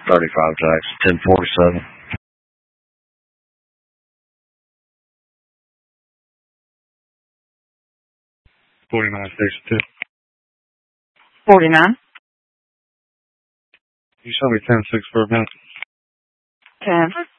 35 Jacks, 1047. 49 Station 2. 49. You show me 10-6 for a minute. 10.